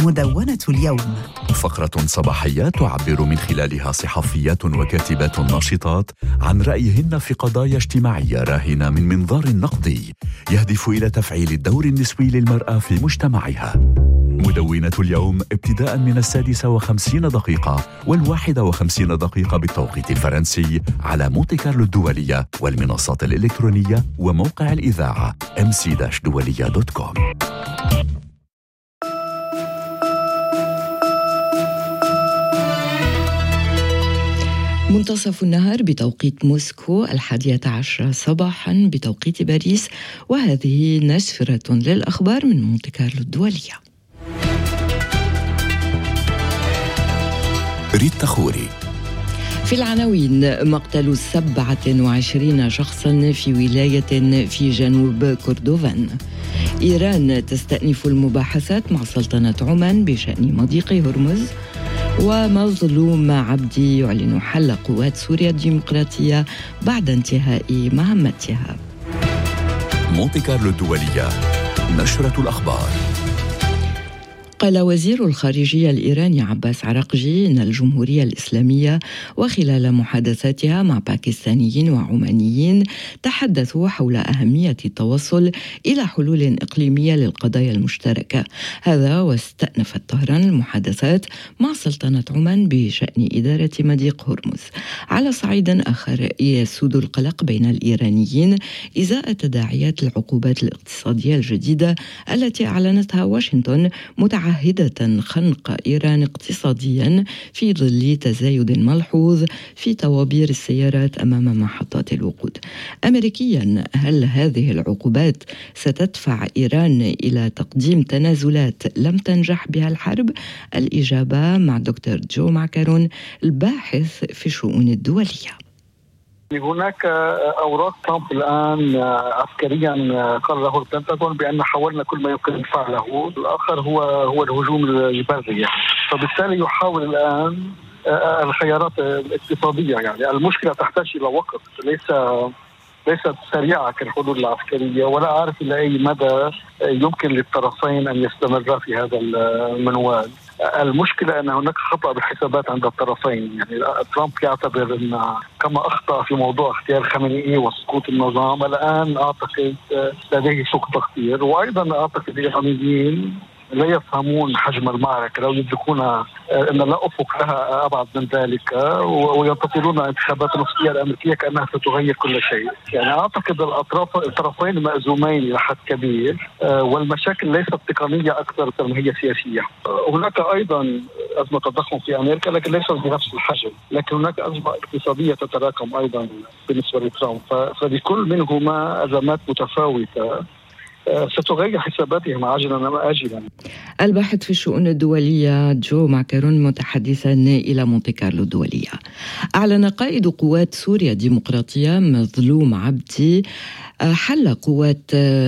مدونة اليوم. فقرة صباحية تعبر من خلالها صحفيات وكاتبات ناشطات عن رأيهن في قضايا اجتماعية راهنة من منظار نقدي يهدف إلى تفعيل الدور النسوي للمرأة في مجتمعها. مدونة اليوم ابتداء من 56 و51 دقيقة بالتوقيت الفرنسي على مونتي كارلو الدولية والمنصات الإلكترونية وموقع الإذاعة mc-dualiya.com. منتصف النهار بتوقيت موسكو، 11 صباحا بتوقيت باريس، وهذه نشرة للأخبار من مونتي كارلو الدولية. ريتا خوري. في العناوين: مقتل 27 شخصا في ولاية في جنوب كردوفان. إيران تستأنف المباحثات مع سلطنة عمان بشأن مضيق هرمز. ومظلوم عبدي يعلن حل قوات سوريا الديمقراطية بعد انتهاء مهمتها. مونتي كارلو الدولية، نشرة الأخبار. قال وزير الخارجية الإيراني عباس عراقجي إن الجمهورية الإسلامية وخلال محادثاتها مع باكستانيين وعمانيين تحدثوا حول أهمية التوصل إلى حلول إقليمية للقضايا المشتركة. هذا واستأنفت طهران المحادثات مع سلطنة عمان بشأن إدارة مضيق هرمز. على صعيد آخر يسود القلق بين الإيرانيين إزاء تداعيات العقوبات الاقتصادية الجديدة التي أعلنتها واشنطن متعهدة خنق إيران اقتصاديا في ظل تزايد ملحوظ في طوابير السيارات أمام محطات الوقود. أمريكيا: هل هذه العقوبات ستدفع إيران إلى تقديم تنازلات لم تنجح بها الحرب؟ الإجابة مع دكتور جو ماكارون، الباحث في الشؤون الدولية. هناك أوراق ترامب الآن عسكريا قال له البنتاغون بأن حاولنا كل ما يمكن فعله. الآخر هو الهجوم البري، فبالتالي يحاول الآن الخيارات الاقتصادية. يعني المشكلة تحتاج إلى وقت، ليست سريعة كالحلول العسكرية، ولا أعرف إلى أي مدى يمكن للطرفين أن يستمرا في هذا المنوال. المشكلة أن هناك خطأ بالحسابات عند الطرفين. يعني ترامب يعتبر أن كما أخطأ في موضوع اغتيال خامنئي وسقوط النظام، الآن أعتقد لديه سوء تقدير. وأيضا أعتقد الإيرانيين لا يفهمون حجم المعركة، لا يدركون أن لا أفق لها أبعد من ذلك، وينتظرون انتخابات النصفية الأمريكية كأنها ستغير كل شيء. يعني أعتقد الطرفين مأزومين إلى حد كبير، والمشاكل ليست تقنية أكثر ما هي سياسية. هناك أيضا أزمة تضخم في أمريكا لكن ليست بنفس الحجم، لكن هناك أزمة اقتصادية تتراكم أيضا بالنسبة لترامب، فلكل منهما أزمات متفاوتة ستغير حساباتهم عاجلا أم آجلا. الباحث في الشؤون الدولية جو ماكارون متحدثا إلى مونتي كارلو الدولية. أعلن قائد قوات سوريا الديمقراطية مظلوم عبدي حل قوات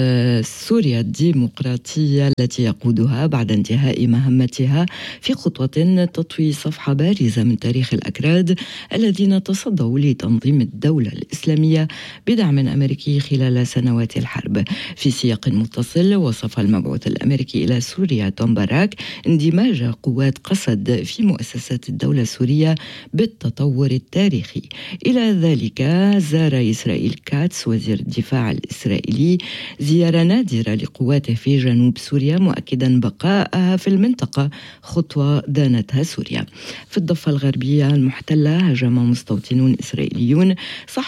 سوريا الديمقراطية التي يقودها بعد انتهاء مهمتها في خطوة تطوي صفحة بارزة من تاريخ الأكراد الذين تصدوا لتنظيم الدولة الإسلامية بدعم أمريكي خلال سنوات الحرب. في سياق متصل، وصف المبعوث الأمريكي إلى سوريا توم باراك اندماج قوات قسد في مؤسسات الدولة السورية بالتطور التاريخي. إلى ذلك زار إسرائيل كاتس وزير الدفاع الإسرائيلي زيارة نادرة لقواته في جنوب سوريا، مؤكدا بقائها في المنطقة خطوة دانتها سوريا. في الضفة الغربية المحتلة هاجم مستوطنون إسرائيليون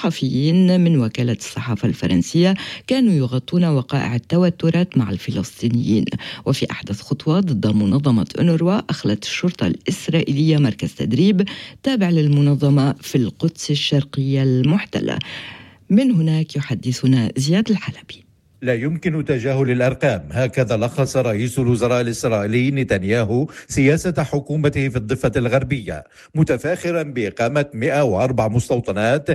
صحفيين من وكالة الصحافة الفرنسية كانوا يغطون وقائع التوترات مع الفلسطينيين. وفي أحدث خطوة ضد منظمة أونروا، أخلت الشرطة الإسرائيلية مركز تدريب تابع للمنظمة في القدس الشرقية المحتلة. من هناك يحدثنا زياد الحلبي. لا يمكن تجاهل الأرقام، هكذا لخص رئيس الوزراء الإسرائيلي نتنياهو سياسة حكومته في الضفة الغربية، متفاخرا بإقامة 104 مستوطنات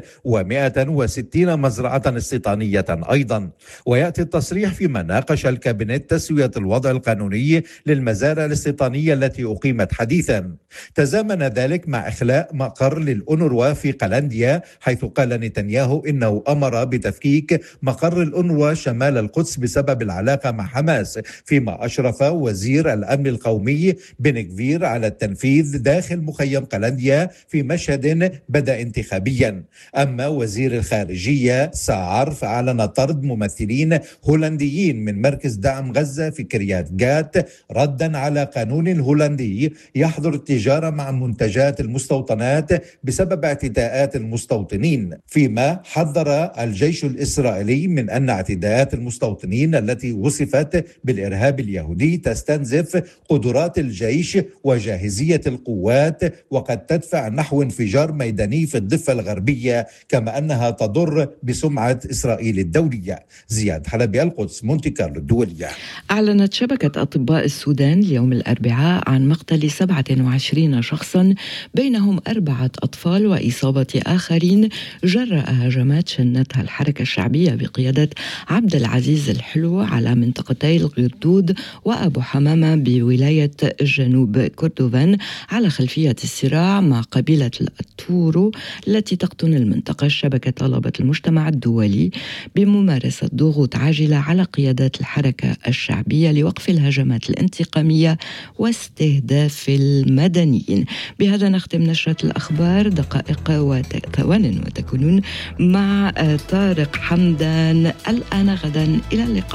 و160 مزرعة استيطانية أيضا. ويأتي التصريح فيما ناقش الكابينت تسوية الوضع القانوني للمزارع الاستيطانية التي أقيمت حديثا. تزامن ذلك مع إخلاء مقر للأونروا في قلنديا، حيث قال نتنياهو إنه أمر بتفكيك مقر الأونروا شمال القدس بسبب العلاقة مع حماس، فيما أشرف وزير الأمن القومي بن كفير على التنفيذ داخل مخيم قلنديا في مشهد بدأ انتخابيا. أما وزير الخارجية ساعر فأعلن طرد ممثلين هولنديين من مركز دعم غزة في كريات جات ردا على قانون هولندي يحظر التجارة مع منتجات المستوطنات بسبب اعتداءات المستوطنين، فيما حذر الجيش الإسرائيلي من أن اعتداءات المستوطنين التي وصفت بالإرهاب اليهودي تستنزف قدرات الجيش وجاهزية القوات، وقد تدفع نحو انفجار ميداني في الضفة الغربية، كما أنها تضر بسمعة إسرائيل الدولية. زياد حلبي، القدس، مونتي كارلو الدولية. أعلنت شبكة أطباء السودان اليوم الأربعاء عن مقتل 27 شخصا بينهم 4 أطفال وإصابة آخرين جراء هجمات شنتها الحركة الشعبية بقيادة عبد العزيز الحلو على منطقتي الغردود وأبو حمامة بولاية جنوب كردوفان على خلفية الصراع مع قبيلة الأتورو التي تقطن المنطقة. الشبكة طلبت المجتمع الدولي بممارسة ضغوط عاجلة على قيادات الحركة الشعبية لوقف الهجمات الانتقامية واستهداف المدنيين. بهذا نختم نشرة الأخبار. دقائق وثوان وتكونون مع طارق حمدان. الآن غدا، إلى اللقاء.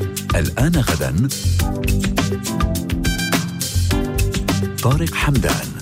الآن غدا، طارق حمدان.